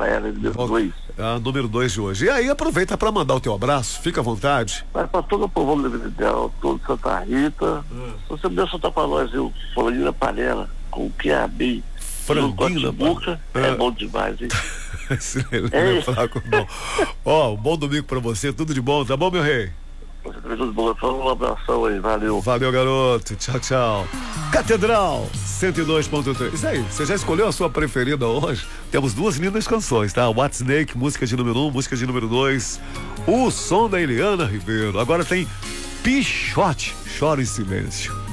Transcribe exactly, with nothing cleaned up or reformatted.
pra ela, número dois. Ah, número dois de hoje. E aí, aproveita para mandar o teu abraço, fica à vontade. Vai pra todo o povo do Vidal, todo Santa Rita. Hum. Se você me soltar pra nós, eu, Florinda Panela, com o que é a B. Franguinho, boca, é. é bom demais, hein? é. Fraco, bom. Ó, um bom domingo pra você, tudo de bom, tá bom, meu rei? Você também tudo bom, um abração aí, valeu. Valeu, garoto, tchau, tchau. Catedral cento e dois ponto três. Isso aí, você já escolheu a sua preferida hoje? Temos duas lindas canções, tá? What Snake, música de número um, música de número dois. O som da Eliana Ribeiro. Agora tem Pichote, Chora em Silêncio.